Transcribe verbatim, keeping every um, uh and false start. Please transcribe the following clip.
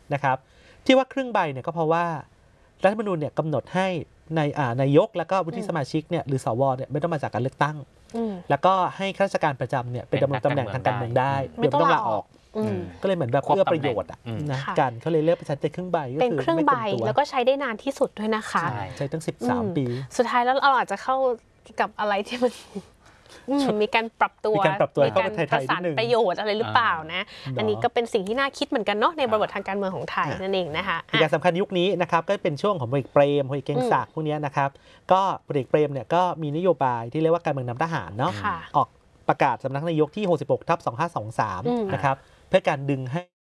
นะครับที่ว่าครึ่งใบเนี่ยก็เพราะว่ารัฐธรรมนูญเนี่ยกำหนดให้ในนายกแล้วก็วุฒิสมาชิกเนี่ยหรือสวเนี่ยไม่ต้องมาจากการเลือกตั้งแล้วก็ให้ข้าราชการประจำเนี่ยเป็นดำรงตำแหน่งทางการเมืองได้โดยไม่ต้องลาออกก็เลยเหมือนแบบเพื่อประโยชน์นะกันเขาเลยเลือกประชาธิปไตยครึ่งใบเป็นครึ่งใบแล้วก็ใช้ได้นานที่สุดด้วยนะคะใช้ตั้งสิบสามปีสุดท้ายแล้วเราอาจจะเข้ากับอะไรที่มันมีการปรับตัวมีการปรับตัวเข้าประสานประโยชน์อะไรหรือเปล่านะอันนี้ก็เป็นสิ่งที่น่าคิดเหมือนกันเนาะในบริบททางการเมืองของไทยนั่นเองนะคะเหตุการณ์สำคัญยุคนี้นะครับก็เป็นช่วงของพลเอกเปรมพลเอกเกษศักดิ์พวกนี้นะครับก็พลเอกเปรมเนี่ยก็มีนโยบายที่เรียกว่าการเมืองนำทหารเนาะออกประกาศสำนักนายกที่หกสิบหกทับสองห้าสองสามนะครับเพื่อการดึงให้